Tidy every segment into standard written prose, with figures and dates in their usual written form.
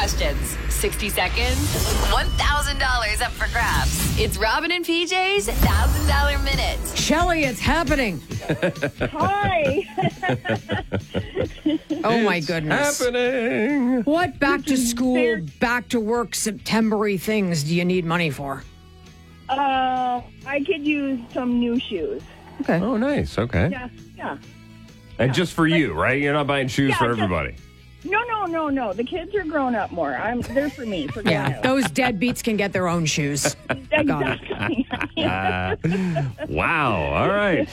questions, 60 seconds, $1,000 up for grabs. It's Robin and PJ's $1,000 Minute. Shelly, it's happening. Hi. Oh, my goodness. Happening. What back to school, back to work, September-y things do you need money for? I could use some new shoes. Okay. Oh, nice. Okay. Yeah. And just for you, right? You're not buying shoes for everybody. No. The kids are grown up more. They're for me. For Yeah, those deadbeats can get their own shoes. Got it. Exactly. Wow. All right.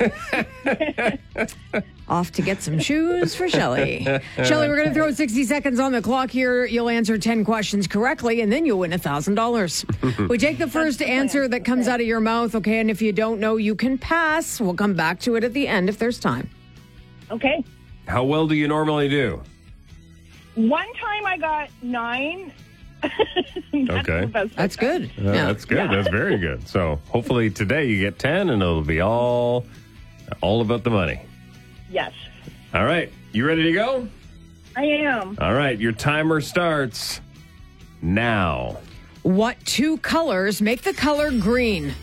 Off to get some shoes for Shelly. Shelly, we're going to throw 60 seconds on the clock here. You'll answer 10 questions correctly, and then you'll win $1,000. We take the first answer that comes out of your mouth, okay? And if you don't know, you can pass. We'll come back to it at the end if there's time. Okay. How well do you normally do? One time I got 9. Okay. That's good. That's good. That's very good. So hopefully today you get 10 and it'll be all about the money. Yes. All right. You ready to go? I am. All right. Your timer starts now. What two colors make the color green?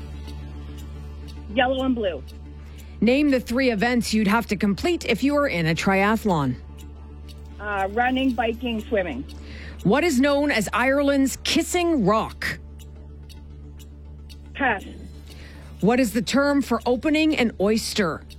Yellow and blue. Name the 3 events you'd have to complete if you were in a triathlon. Running, biking, swimming. What is known as Ireland's Kissing Rock? Pass. What is the term for opening an oyster?